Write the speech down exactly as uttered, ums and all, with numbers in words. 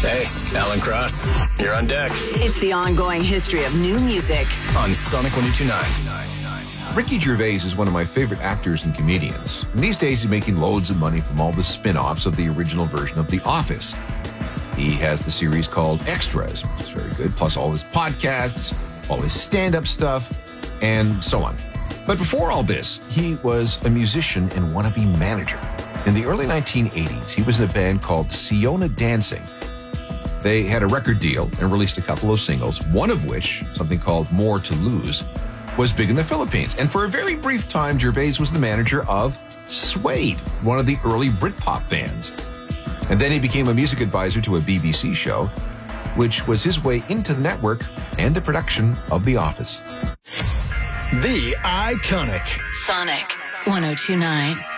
Hey, Alan Cross, you're on deck. It's the ongoing history of new music on Sonic one oh two point nine. Ricky Gervais is one of my favorite actors and comedians. And these days, he's making loads of money from all the spin-offs of the original version of The Office. He has the series called Extras, which is very good, plus all his podcasts, all his stand-up stuff, and so on. But before all this, he was a musician and wannabe manager. In the early nineteen eighties, he was in a band called Siona Dancing. They had a record deal and released a couple of singles, one of which, something called More to Lose, was big in the Philippines. And for a very brief time, Gervais was the manager of Suede, one of the early Britpop bands. And then he became a music advisor to a B B C show, which was his way into the network and the production of The Office. The Iconic Sonic one oh two point nine.